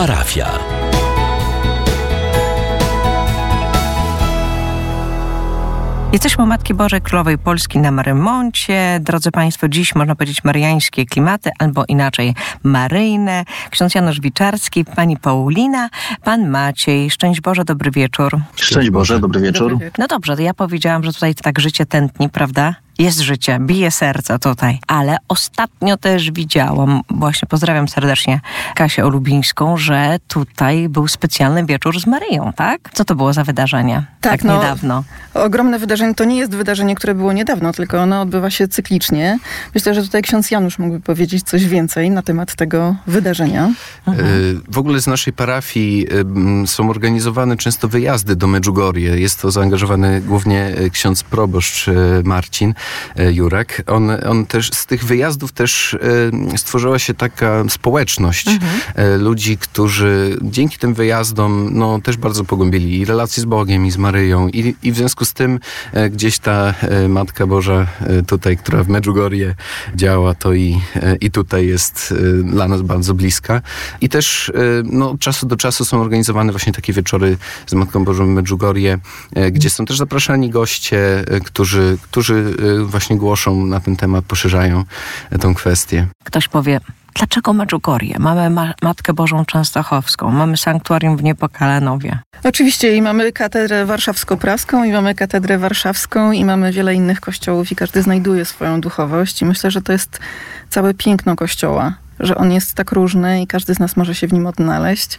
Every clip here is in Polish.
Parafia. Jesteśmy u Matki Bożej Królowej Polski na Marymoncie. Drodzy Państwo, dziś można powiedzieć mariańskie klimaty, albo inaczej maryjne. Ksiądz Janusz Wiczarski, pani Paulina, pan Maciej. Szczęść Boże, dobry wieczór. Szczęść Boże, dobry wieczór. No dobrze, to ja powiedziałam, że tutaj tak życie tętni, prawda? Jest życie, bije serce tutaj. Ale ostatnio też widziałam, właśnie pozdrawiam serdecznie Kasię Olubińską, że tutaj był specjalny wieczór z Maryją, tak? Co to było za wydarzenie? Tak niedawno. Ogromne wydarzenie. To nie jest wydarzenie, które było niedawno, tylko ono odbywa się cyklicznie. Myślę, że tutaj ksiądz Janusz mógłby powiedzieć coś więcej na temat tego wydarzenia. W ogóle z naszej parafii są organizowane często wyjazdy do Medjugorje. Jest to zaangażowany głównie ksiądz proboszcz Marcin Jurek. On też z tych wyjazdów też stworzyła się taka społeczność ludzi, którzy dzięki tym wyjazdom też bardzo pogłębili i relacje z Bogiem, i z Maryją, i w związku z tym gdzieś ta Matka Boża tutaj, która w Medjugorje działa, to i tutaj jest dla nas bardzo bliska. I też od czasu do czasu są organizowane właśnie takie wieczory z Matką Bożą w Medjugorje, gdzie są też zapraszani goście, którzy właśnie głoszą na ten temat, poszerzają tą kwestię. Ktoś powie, dlaczego Medjugorje? Mamy Matkę Bożą Częstochowską, mamy sanktuarium w Niepokalanowie. Oczywiście i mamy katedrę warszawsko-praską, i mamy katedrę warszawską, i mamy wiele innych kościołów i każdy znajduje swoją duchowość i myślę, że to jest całe piękno Kościoła, że on jest tak różny i każdy z nas może się w nim odnaleźć.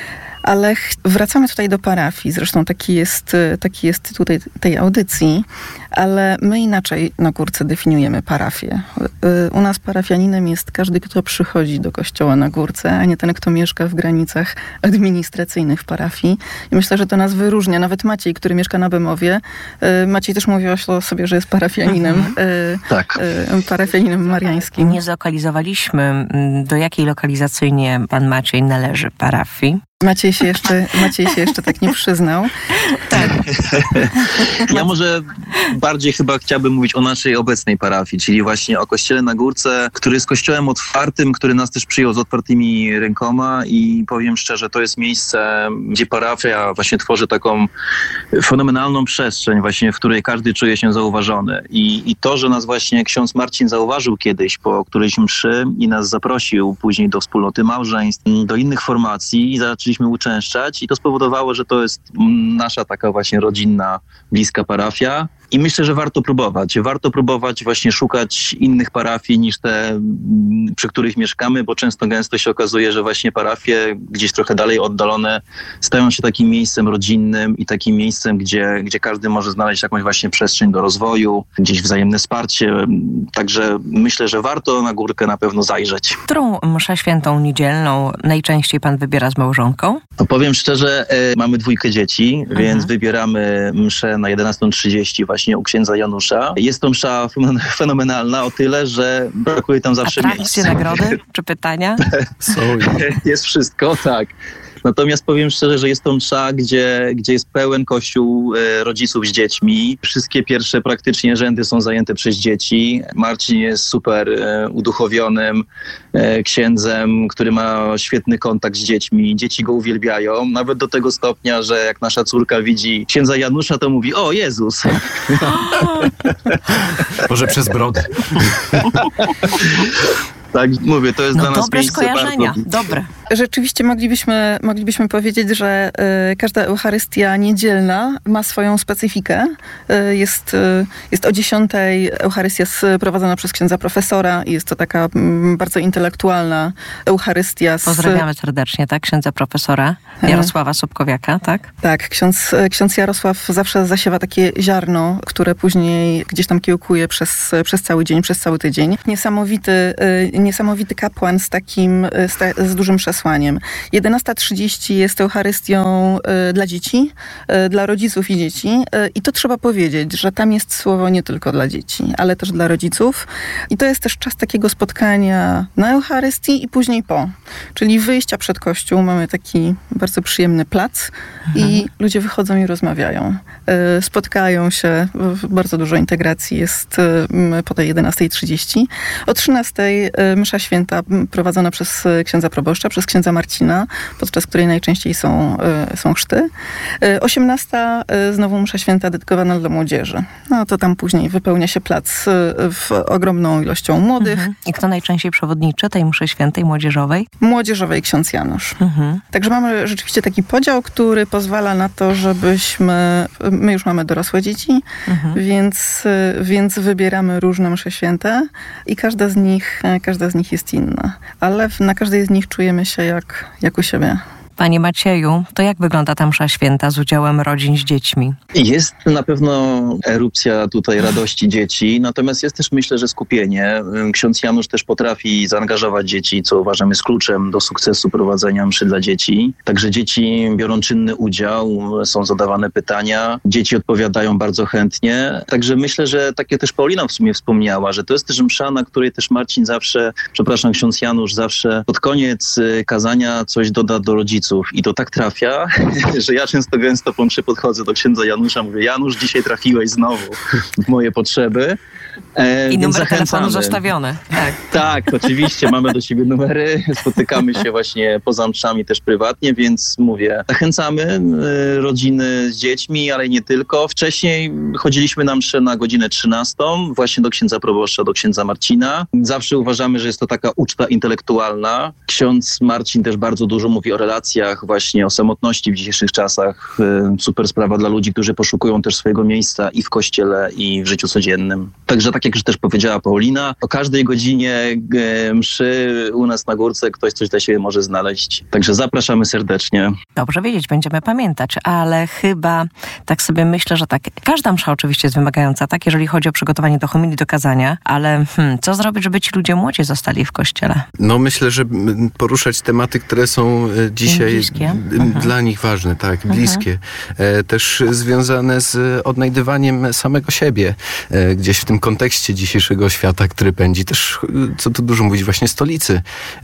Ale wracamy tutaj do parafii. Zresztą taki jest tytuł tej audycji, ale my inaczej na Górce definiujemy parafię. U nas parafianinem jest każdy, kto przychodzi do kościoła na Górce, a nie ten, kto mieszka w granicach administracyjnych parafii. I myślę, że to nas wyróżnia. Nawet Maciej, który mieszka na Bemowie, Maciej też mówił o sobie, że jest parafianinem. Tak. Parafianinem mariańskim. Nie zlokalizowaliśmy, do jakiej lokalizacyjnie pan Maciej należy parafii. Maciej się jeszcze tak nie przyznał. Tak. Ja może bardziej chyba chciałbym mówić o naszej obecnej parafii, czyli właśnie o Kościele na Górce, który jest kościołem otwartym, który nas też przyjął z otwartymi rękoma i powiem szczerze, to jest miejsce, gdzie parafia właśnie tworzy taką fenomenalną przestrzeń właśnie, w której każdy czuje się zauważony. I to, że nas właśnie ksiądz Marcin zauważył kiedyś po którejś mszy i nas zaprosił później do wspólnoty małżeństw, do innych formacji i zaczęliśmy uczęszczać i to spowodowało, że to jest nasza taka właśnie rodzinna, bliska parafia. I myślę, że warto próbować. Warto próbować właśnie szukać innych parafii niż te, przy których mieszkamy, bo gęsto się okazuje, że właśnie parafie gdzieś trochę dalej oddalone stają się takim miejscem rodzinnym i takim miejscem, gdzie każdy może znaleźć jakąś właśnie przestrzeń do rozwoju, gdzieś wzajemne wsparcie. Także myślę, że warto na Górkę na pewno zajrzeć. Którą mszę świętą niedzielną najczęściej pan wybiera z małżonką? No powiem szczerze, mamy 2 dzieci, więc wybieramy mszę na 11:30 właśnie u księdza Janusza. Jest to msza fenomenalna o tyle, że brakuje tam zawsze miejsca. Atrakcje, nagrody czy pytania? Jest wszystko, tak. Natomiast powiem szczerze, że jest to msza, gdzie jest pełen kościół rodziców z dziećmi. Wszystkie pierwsze praktycznie rzędy są zajęte przez dzieci. Marcin jest super uduchowionym księdzem, który ma świetny kontakt z dziećmi. Dzieci go uwielbiają, nawet do tego stopnia, że jak nasza córka widzi księdza Janusza, to mówi: o Jezus! Może przez brodę. Tak, mówię, to jest dla nas dobre miejsce skojarzenia, bardzo... dobre. Rzeczywiście moglibyśmy powiedzieć, że każda Eucharystia niedzielna ma swoją specyfikę. Jest o 10:00 Eucharystia prowadzona przez księdza profesora i jest to taka bardzo intelektualna Eucharystia. Pozdrawiamy serdecznie, tak? Księdza profesora Jarosława Sobkowiaka, tak? Tak, ksiądz Jarosław zawsze zasiewa takie ziarno, które później gdzieś tam kiełkuje przez cały dzień, przez cały tydzień. Niesamowity kapłan z dużym przesłaniem. 11:30 jest Eucharystią dla dzieci, dla rodziców i dzieci. I to trzeba powiedzieć, że tam jest słowo nie tylko dla dzieci, ale też dla rodziców. I to jest też czas takiego spotkania na Eucharystii i później po. Czyli wyjścia przed kościół. Mamy taki bardzo przyjemny plac i ludzie wychodzą i rozmawiają. Spotkają się. Bardzo dużo integracji jest po tej 11:30. O 13:00 msza święta prowadzona przez księdza proboszcza, przez podczas księdza Marcina, podczas której najczęściej są chrzty. 18 znowu msza święta dedykowana dla młodzieży. No to tam później wypełnia się plac ogromną ilością młodych. I kto najczęściej przewodniczy tej mszy świętej młodzieżowej? Młodzieżowej ksiądz Janusz. Także mamy rzeczywiście taki podział, który pozwala na to, my już mamy dorosłe dzieci, więc wybieramy różne msze święte i każda z nich jest inna. Ale na każdej z nich czujemy się jak u siebie. Panie Macieju, to jak wygląda ta msza święta z udziałem rodzin z dziećmi? Jest na pewno erupcja tutaj radości dzieci, natomiast jest też, myślę, że skupienie. Ksiądz Janusz też potrafi zaangażować dzieci, co uważam jest kluczem do sukcesu prowadzenia mszy dla dzieci. Także dzieci biorą czynny udział, są zadawane pytania, dzieci odpowiadają bardzo chętnie. Także myślę, że takie też Paulina w sumie wspomniała, że to jest też msza, na której też ksiądz Janusz zawsze pod koniec kazania coś doda do rodziców. I to tak trafia, że ja gęsto po mszy podchodzę do księdza Janusza, mówię: Janusz, dzisiaj trafiłeś znowu w moje potrzeby. I numer telefonu zostawiony. Tak, oczywiście, mamy do siebie numery, spotykamy się właśnie poza mszami też prywatnie, więc mówię, zachęcamy rodziny z dziećmi, ale nie tylko. Wcześniej chodziliśmy na mszę na godzinę 13, właśnie do księdza proboszcza, do księdza Marcina. Zawsze uważamy, że jest to taka uczta intelektualna. Ksiądz Marcin też bardzo dużo mówi o relacjach, właśnie o samotności w dzisiejszych czasach. Super sprawa dla ludzi, którzy poszukują też swojego miejsca i w kościele, i w życiu codziennym. Także tak jak już też powiedziała Paulina, o każdej godzinie mszy u nas na Górce ktoś coś dla siebie może znaleźć. Także zapraszamy serdecznie. Dobrze wiedzieć, będziemy pamiętać, ale chyba tak sobie myślę, że tak, każda msza oczywiście jest wymagająca, tak, jeżeli chodzi o przygotowanie do homilii, do kazania, ale co zrobić, żeby ci ludzie młodzi zostali w kościele? No myślę, że poruszać tematy, które są dzisiaj dla nich ważne, tak, bliskie. Też związane z odnajdywaniem samego siebie gdzieś w tym kontekście dzisiejszego świata, który pędzi też, co tu dużo mówić, właśnie stolicy,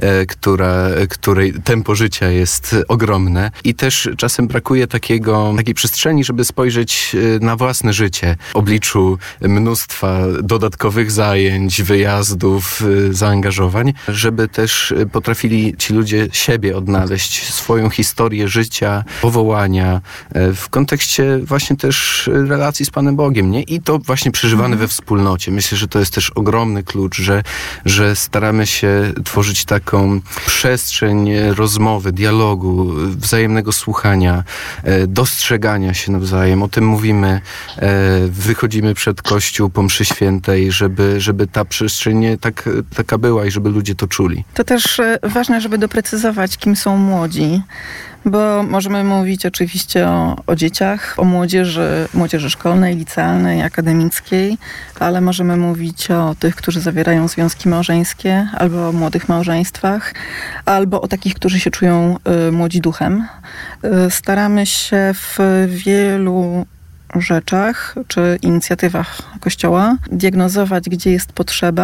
której tempo życia jest ogromne i też czasem brakuje takiej przestrzeni, żeby spojrzeć na własne życie w obliczu mnóstwa dodatkowych zajęć, wyjazdów, zaangażowań, żeby też potrafili ci ludzie siebie odnaleźć, swoją historię życia, powołania w kontekście właśnie też relacji z Panem Bogiem, nie? I to właśnie przeżywane we wspólnocie. Myślę, że to jest też ogromny klucz, że staramy się tworzyć taką przestrzeń rozmowy, dialogu, wzajemnego słuchania, dostrzegania się nawzajem. O tym mówimy, wychodzimy przed Kościół po mszy świętej, żeby ta przestrzeń taka była i żeby ludzie to czuli. To też ważne, żeby doprecyzować, kim są młodzi. Bo możemy mówić oczywiście o dzieciach, o młodzieży szkolnej, licealnej, akademickiej, ale możemy mówić o tych, którzy zawierają związki małżeńskie, albo o młodych małżeństwach, albo o takich, którzy się czują młodzi duchem. Staramy się w wielu rzeczach czy inicjatywach Kościoła diagnozować, gdzie jest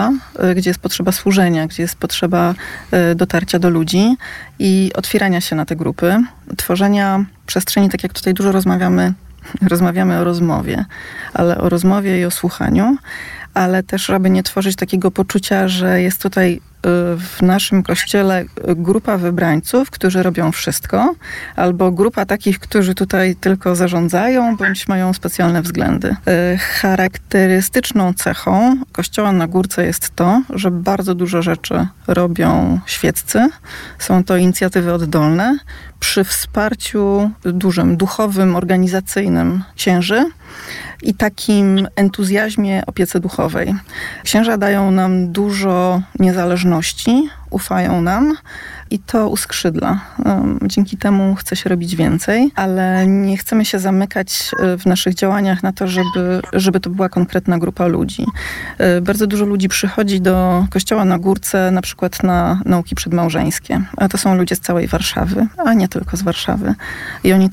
potrzeba służenia, gdzie jest potrzeba dotarcia do ludzi i otwierania się na te grupy, tworzenia przestrzeni, tak jak tutaj dużo rozmawiamy o rozmowie, ale o rozmowie i o słuchaniu, ale też, żeby nie tworzyć takiego poczucia, że jest tutaj w naszym kościele grupa wybrańców, którzy robią wszystko, albo grupa takich, którzy tutaj tylko zarządzają, bądź mają specjalne względy. Charakterystyczną cechą Kościoła na Górce jest to, że bardzo dużo rzeczy robią świeccy. Są to inicjatywy oddolne przy wsparciu dużym, duchowym, organizacyjnym księży i takim entuzjazmie opiece duchowej. Księża dają nam dużo niezależności, ufają nam i to uskrzydla. Dzięki temu chce się robić więcej, ale nie chcemy się zamykać w naszych działaniach na to, żeby to była konkretna grupa ludzi. Bardzo dużo ludzi przychodzi do Kościoła na Górce na przykład na nauki przedmałżeńskie, a to są ludzie z całej Warszawy, a nie tylko z Warszawy. I oni